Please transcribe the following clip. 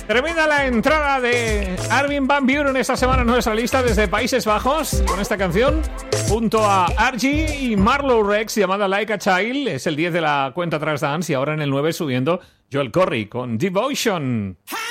Termina la entrada de Armin van Buuren esta semana en nuestra lista desde Países Bajos con esta canción junto a Archie y Marlowe Rex llamada Like a Child. Es el 10 de la cuenta Trans Dance y ahora en el 9 subiendo Joel Corry con Devotion.